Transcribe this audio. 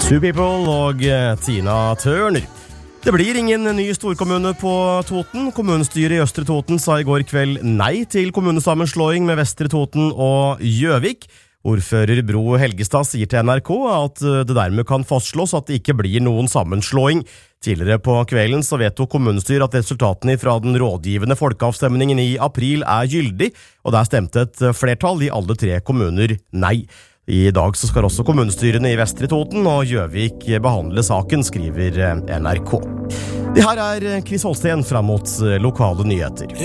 Sue People og Tina Turner. Det blir ingen ny storkommune på Toten. Kommunestyret i Østre Toten sa i går kveld nei til kommunesammenslåing med Vestre Toten og Gjøvik. Ordfører Bro Helgestad sier til NRK at det dermed kan fastslås at det ikke blir noen sammenslåing. Tidligere på kvelden så vedtok kommunestyret at resultatene fra den rådgivende folkeavstemningen i april er gyldig, og der stemte et flertall i alle 3 kommuner nei. I dag så skal også kommunestyrene i Vestre Toten og Gjøvik behandle saken, skriver NRK. Det her er Chris Holsten fram mot lokale nyheter.